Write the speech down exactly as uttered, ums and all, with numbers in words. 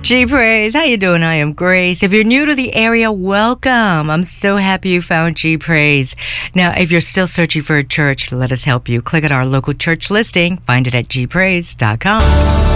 G Praise, how you doing? I am Grace. If you're new to the area, welcome. I'm so happy you found G Praise. Now, if you're still searching for a church, let us help you. Click at our local church listing. Find it at g praise dot com.